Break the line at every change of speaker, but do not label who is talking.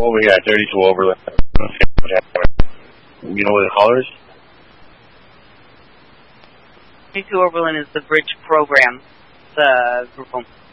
Well, we got 32 Oberlin. You know what the caller is?
32 Oberlin is the bridge program. The group home.